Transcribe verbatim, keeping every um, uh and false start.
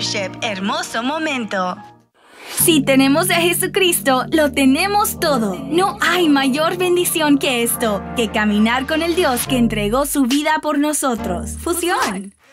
Fellowship, hermoso momento. Si tenemos a Jesucristo, lo tenemos todo. No hay mayor bendición que esto, que caminar con el Dios que entregó su vida por nosotros. Fusión.